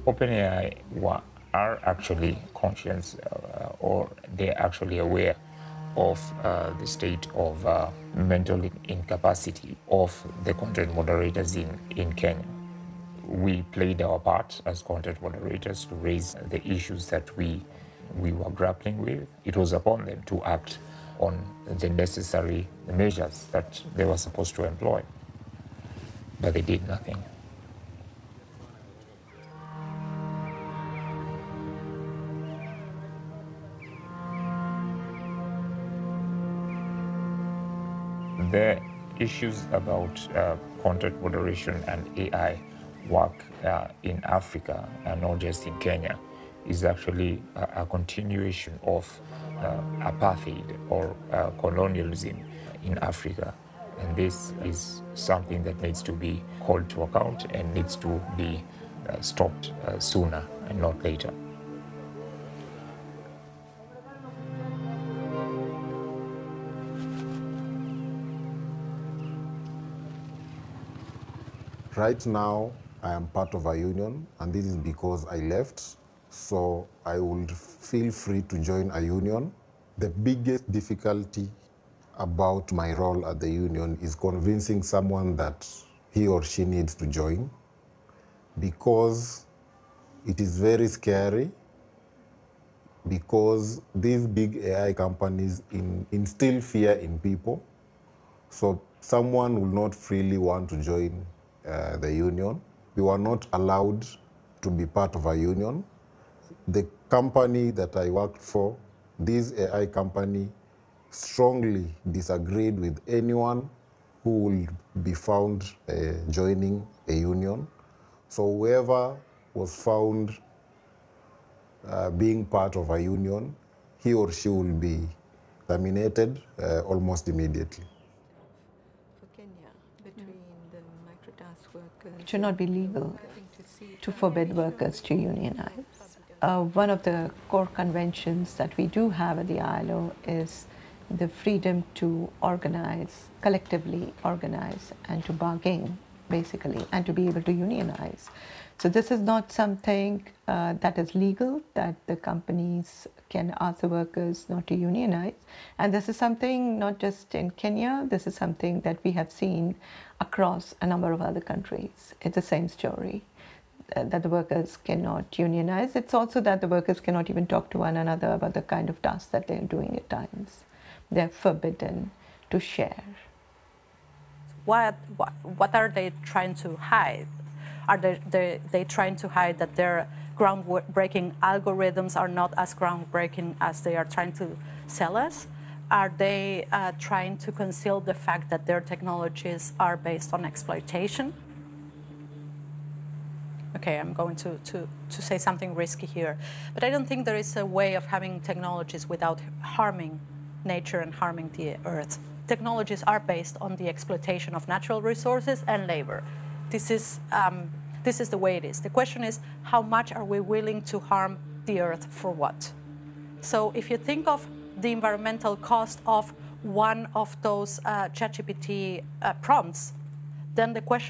OpenAI are actually conscious or they're actually aware of the state of mental incapacity of the content moderators in Kenya. We played our part as content moderators to raise the issues that we were grappling with. It was upon them to act on the necessary measures that they were supposed to employ, but they did nothing. The issues about content moderation and AI work in Africa, and not just in Kenya, is actually a continuation of apartheid or colonialism in Africa. And this is something that needs to be called to account and needs to be stopped sooner and not later. Right now, I am part of a union, and this is because I left, so I would feel free to join a union. The biggest difficulty about my role at the union is convincing someone that he or she needs to join, because it is very scary, because these big AI companies instill fear in people, so someone will not freely want to join the union. We were not allowed to be part of a union. The company that I worked for, this AI company, strongly disagreed with anyone who will be found joining a union. So whoever was found being part of a union, he or she will be terminated almost immediately. It should not be legal to forbid workers to unionize. One of the core conventions that we do have at the ILO is the freedom to organize, collectively organize, and to bargain, basically, and to be able to unionize. So this is not something that is legal, that the companies can ask the workers not to unionize. And this is something not just in Kenya, this is something that we have seen across a number of other countries. It's the same story, that the workers cannot unionize. It's also that the workers cannot even talk to one another about the kind of tasks that they're doing at times. They're forbidden to share. What are they trying to hide? Are they trying to hide that their groundbreaking algorithms are not as groundbreaking as they are trying to sell us? Are they trying to conceal the fact that their technologies are based on exploitation? Okay, I'm going to say something risky here, but I don't think there is a way of having technologies without harming nature and harming the earth. Technologies are based on the exploitation of natural resources and labor. This is the way it is. The question is, how much are we willing to harm the earth for what? So if you think of the environmental cost of one of those ChatGPT prompts, then the question